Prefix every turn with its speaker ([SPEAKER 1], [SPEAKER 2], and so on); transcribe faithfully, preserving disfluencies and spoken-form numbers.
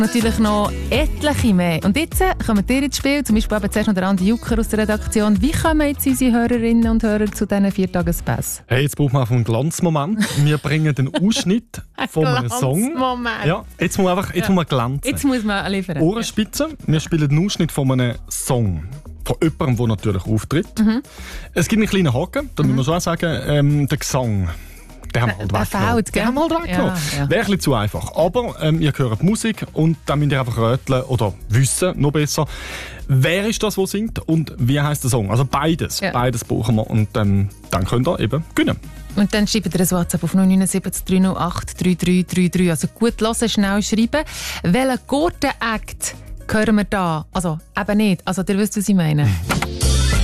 [SPEAKER 1] Natürlich noch etliche mehr. Und jetzt kommen wir ins Spiel, zum Beispiel eben zuerst noch der Andi Jucker aus der Redaktion. Wie kommen jetzt unsere Hörerinnen und Hörer zu diesen Viertagespässen?
[SPEAKER 2] Hey, jetzt brauchen wir einfach einen Glanzmoment. Wir bringen den Ausschnitt von einem Song.
[SPEAKER 1] Glanzmoment.
[SPEAKER 2] Ja, jetzt muss man einfach jetzt
[SPEAKER 1] Ja.
[SPEAKER 2] muss man glänzen.
[SPEAKER 1] Jetzt muss man liefern.
[SPEAKER 2] Ohrenspitze. Wir spielen den Ausschnitt von einem Song. Von jemandem, der natürlich auftritt.
[SPEAKER 1] Mhm.
[SPEAKER 2] Es gibt einen kleinen Haken, da müssen wir schon auch sagen, ähm, der Gesang. Den haben wir halt
[SPEAKER 1] Der
[SPEAKER 2] weggenommen.
[SPEAKER 1] fehlt,
[SPEAKER 2] Den haben wir halt
[SPEAKER 1] gell?
[SPEAKER 2] weggenommen.
[SPEAKER 1] Ja, ja.
[SPEAKER 2] Wäre ein bisschen zu einfach. Aber ähm, ihr hört die Musik und dann müsst ihr einfach rätseln oder wissen, noch besser, wer ist das, der singt und wie heisst der Song. Also beides.
[SPEAKER 1] Ja.
[SPEAKER 2] Beides brauchen wir und ähm, dann könnt ihr eben gewinnen.
[SPEAKER 1] Und dann schreibt ihr ein WhatsApp auf null neun sieben drei null acht drei drei drei drei. Also gut hören, schnell schreiben. Welchen guten Act hören wir da? Also eben nicht. Also ihr wisst, was ich meine.